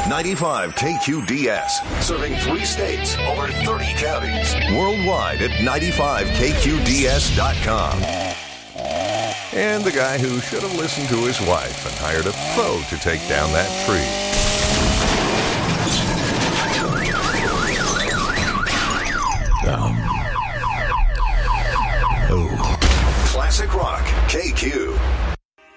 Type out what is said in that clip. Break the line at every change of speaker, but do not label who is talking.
95 KQDS, serving 3 states, over 30 counties. Worldwide at 95KQDS.com. And the guy who should have listened to his wife and hired a pro to take down that tree. Classic Rock, KQ.